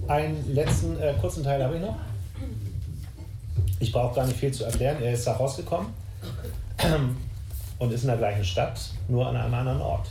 Einen letzten kurzen Teil habe ich noch. Ich brauche gar nicht viel zu erklären. Er ist da rausgekommen und ist in der gleichen Stadt, nur an einem anderen Ort.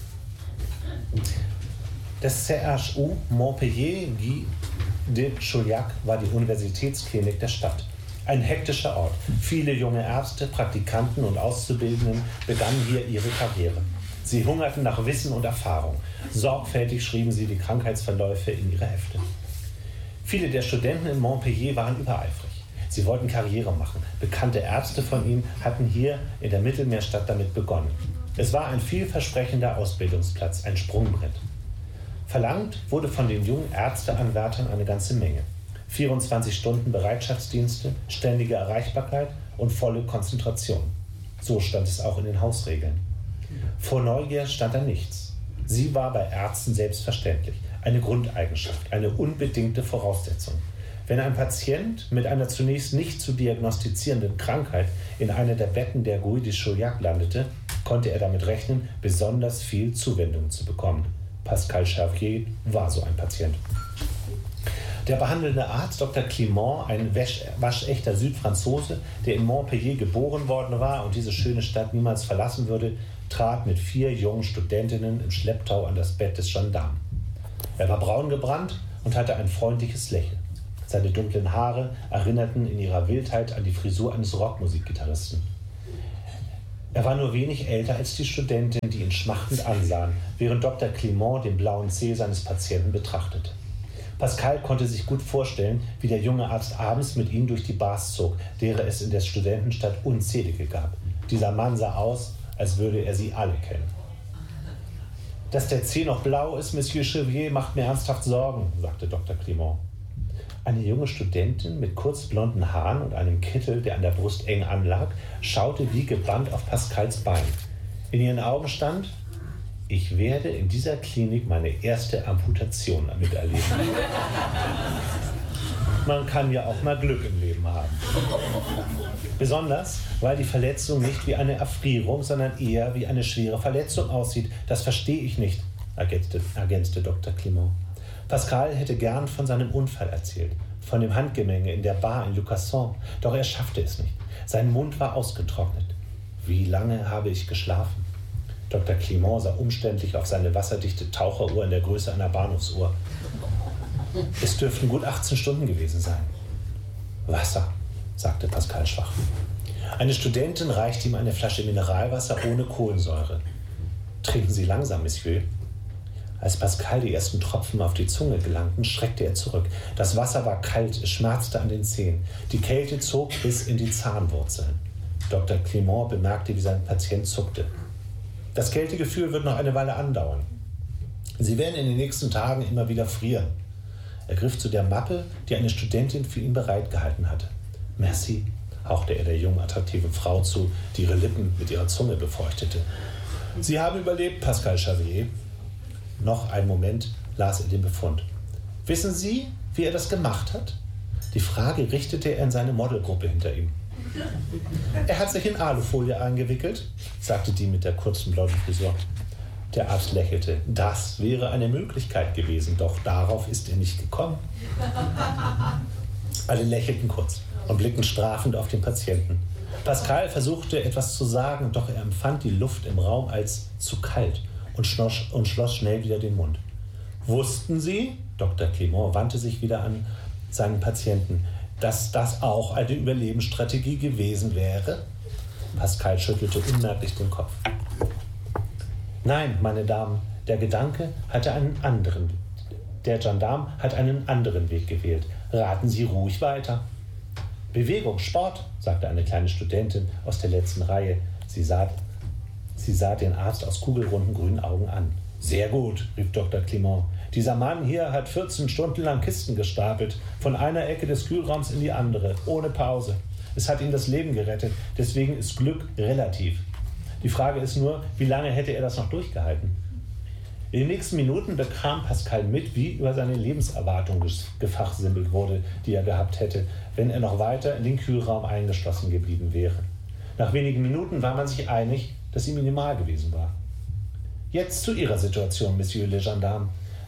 Das CHU Montpellier Guy de Chauliac war die Universitätsklinik der Stadt. Ein hektischer Ort. Viele junge Ärzte, Praktikanten und Auszubildenden begannen hier ihre Karriere. Sie hungerten nach Wissen und Erfahrung. Sorgfältig schrieben sie die Krankheitsverläufe in ihre Hefte. Viele der Studenten in Montpellier waren übereifrig. Sie wollten Karriere machen. Bekannte Ärzte von ihnen hatten hier in der Mittelmeerstadt damit begonnen. Es war ein vielversprechender Ausbildungsplatz, ein Sprungbrett. Verlangt wurde von den jungen Ärzteanwärtern eine ganze Menge. 24 Stunden Bereitschaftsdienste, ständige Erreichbarkeit und volle Konzentration. So stand es auch in den Hausregeln. Vor Neugier stand da nichts. Sie war bei Ärzten selbstverständlich, eine Grundeigenschaft, eine unbedingte Voraussetzung. Wenn ein Patient mit einer zunächst nicht zu diagnostizierenden Krankheit in einer der Betten der Guy de Chauliac landete, konnte er damit rechnen, besonders viel Zuwendung zu bekommen. Pascal Chervier war so ein Patient. Der behandelnde Arzt Dr. Clément, ein waschechter Südfranzose, der in Montpellier geboren worden war und diese schöne Stadt niemals verlassen würde, trat mit 4 jungen Studentinnen im Schlepptau an das Bett des Gendarmen. Er war braun gebrannt und hatte ein freundliches Lächeln. Seine dunklen Haare erinnerten in ihrer Wildheit an die Frisur eines Rockmusikgitarristen. Er war nur wenig älter als die Studentin, die ihn schmachtend ansahen, während Dr. Clément den blauen Zeh seines Patienten betrachtete. Pascal konnte sich gut vorstellen, wie der junge Arzt abends mit ihm durch die Bars zog, derer es in der Studentenstadt unzählige gab. Dieser Mann sah aus, als würde er sie alle kennen. Dass der Zeh noch blau ist, Monsieur Chervier, macht mir ernsthaft Sorgen, sagte Dr. Clément. Eine junge Studentin mit kurzblonden Haaren und einem Kittel, der an der Brust eng anlag, schaute wie gebannt auf Pascals Bein. In ihren Augen stand: Ich werde in dieser Klinik meine erste Amputation miterleben. Man kann ja auch mal Glück im Leben haben. Besonders, weil die Verletzung nicht wie eine Erfrierung, sondern eher wie eine schwere Verletzung aussieht. Das verstehe ich nicht, ergänzte Dr. Clément. Pascal hätte gern von seinem Unfall erzählt, von dem Handgemenge in der Bar in Lucasson, doch er schaffte es nicht. Sein Mund war ausgetrocknet. Wie lange habe ich geschlafen? Dr. Clément sah umständlich auf seine wasserdichte Taucheruhr in der Größe einer Bahnhofsuhr. Es dürften gut 18 Stunden gewesen sein. Wasser, sagte Pascal schwach. Eine Studentin reichte ihm eine Flasche Mineralwasser ohne Kohlensäure. Trinken Sie langsam, Monsieur. Als Pascal die ersten Tropfen auf die Zunge gelangten, schreckte er zurück. Das Wasser war kalt, es schmerzte an den Zehen. Die Kälte zog bis in die Zahnwurzeln. Dr. Clément bemerkte, wie sein Patient zuckte. Das Kältegefühl wird noch eine Weile andauern. Sie werden in den nächsten Tagen immer wieder frieren. Er griff zu der Mappe, die eine Studentin für ihn bereitgehalten hatte. Merci, hauchte er der jungen, attraktiven Frau zu, die ihre Lippen mit ihrer Zunge befeuchtete. Sie haben überlebt, Pascal Chervier. Noch einen Moment las er den Befund. Wissen Sie, wie er das gemacht hat? Die Frage richtete er in seine Modelgruppe hinter ihm. Er hat sich in Alufolie eingewickelt, sagte die mit der kurzen blonden Frisur. Der Arzt lächelte. Das wäre eine Möglichkeit gewesen, doch darauf ist er nicht gekommen. Alle lächelten kurz und blickten strafend auf den Patienten. Pascal versuchte etwas zu sagen, doch er empfand die Luft im Raum als zu kalt und schloss schnell wieder den Mund. Wussten Sie, Dr. Clément wandte sich wieder an seinen Patienten, dass das auch eine Überlebensstrategie gewesen wäre? Pascal schüttelte unmerklich den Kopf. Nein, meine Damen, der Gendarm hat einen anderen Weg gewählt. Raten Sie ruhig weiter. Bewegung, Sport, sagte eine kleine Studentin aus der letzten Reihe. Sie sah den Arzt aus kugelrunden grünen Augen an. Sehr gut, rief Dr. Clément. Dieser Mann hier hat 14 Stunden lang Kisten gestapelt, von einer Ecke des Kühlraums in die andere, ohne Pause. Es hat ihm das Leben gerettet, deswegen ist Glück relativ. Die Frage ist nur, wie lange hätte er das noch durchgehalten? In den nächsten Minuten bekam Pascal mit, wie über seine Lebenserwartung gefachsimpelt wurde, die er gehabt hätte, wenn er noch weiter in den Kühlraum eingeschlossen geblieben wäre. Nach wenigen Minuten war man sich einig, dass sie minimal gewesen war. Jetzt zu Ihrer Situation, Monsieur le Gendarme.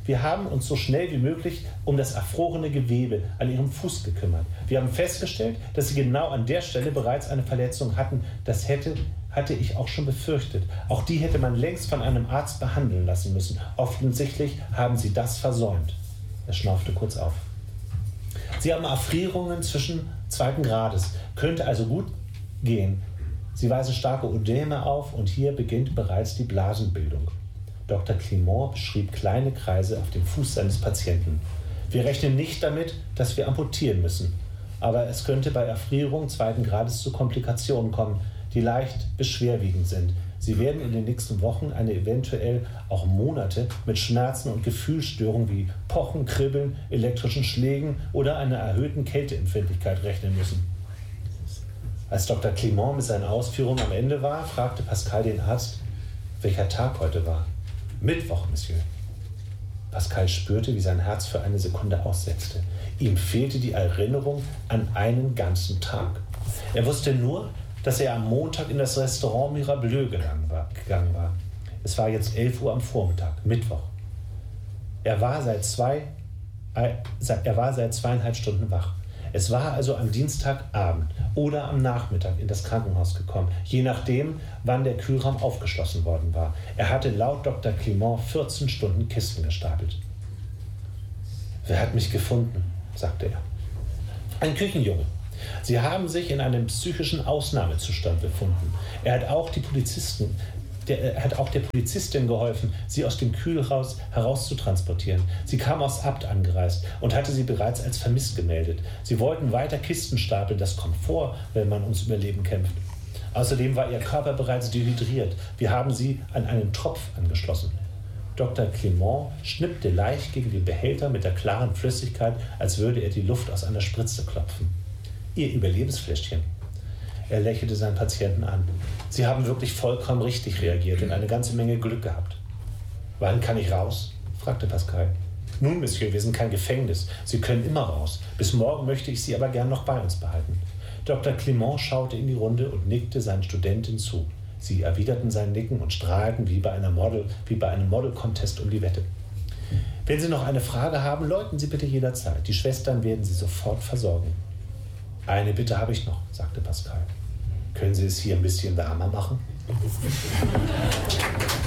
Wir haben uns so schnell wie möglich um das erfrorene Gewebe an ihrem Fuß gekümmert. Wir haben festgestellt, dass sie genau an der Stelle bereits eine Verletzung hatten. Das hatte ich auch schon befürchtet. Auch die hätte man längst von einem Arzt behandeln lassen müssen. Offensichtlich haben sie das versäumt. Er schnaufte kurz auf. Sie haben Erfrierungen zwischen 2. Grades. Könnte also gut gehen. Sie weisen starke Ödeme auf und hier beginnt bereits die Blasenbildung. Dr. Clement beschrieb kleine Kreise auf dem Fuß seines Patienten. Wir rechnen nicht damit, dass wir amputieren müssen. Aber es könnte bei Erfrierung 2. Grades zu Komplikationen kommen, die leicht bis schwerwiegend sind. Sie werden in den nächsten Wochen eventuell auch Monate mit Schmerzen und Gefühlsstörungen wie Pochen, Kribbeln, elektrischen Schlägen oder einer erhöhten Kälteempfindlichkeit rechnen müssen. Als Dr. Clement mit seinen Ausführungen am Ende war, fragte Pascal den Arzt, welcher Tag heute war. Mittwoch, Monsieur. Pascal spürte, wie sein Herz für eine Sekunde aussetzte. Ihm fehlte die Erinnerung an einen ganzen Tag. Er wusste nur, dass er am Montag in das Restaurant Mirableu gegangen war. Es war jetzt 11 Uhr am Vormittag, Mittwoch. Er war seit 2,5 Stunden wach. Es war also am Dienstagabend oder am Nachmittag in das Krankenhaus gekommen, je nachdem, wann der Kühlraum aufgeschlossen worden war. Er hatte laut Dr. Clement 14 Stunden Kisten gestapelt. »Wer hat mich gefunden?«, sagte er. »Ein Küchenjunge. Sie haben sich in einem psychischen Ausnahmezustand befunden. Er hat auch der Polizistin geholfen, sie aus dem Kühlhaus herauszutransportieren. Sie kam aus Abt angereist und hatte sie bereits als vermisst gemeldet. Sie wollten weiter Kisten stapeln, das kommt vor, wenn man ums Überleben kämpft. Außerdem war ihr Körper bereits dehydriert. Wir haben sie an einen Tropf angeschlossen.« Dr. Clement schnippte leicht gegen den Behälter mit der klaren Flüssigkeit, als würde er die Luft aus einer Spritze klopfen. »Ihr Überlebensfläschchen.« Er lächelte seinen Patienten an. »Sie haben wirklich vollkommen richtig reagiert und eine ganze Menge Glück gehabt.« »Wann kann ich raus?«, fragte Pascal. »Nun, Monsieur, wir sind kein Gefängnis. Sie können immer raus. Bis morgen möchte ich Sie aber gern noch bei uns behalten.« Dr. Clement schaute in die Runde und nickte seinen Studenten zu. Sie erwiderten sein Nicken und strahlten wie bei einem Model-Contest um die Wette. »Wenn Sie noch eine Frage haben, läuten Sie bitte jederzeit. Die Schwestern werden Sie sofort versorgen.« »Eine Bitte habe ich noch«, sagte Pascal. »Können Sie es hier ein bisschen wärmer machen?«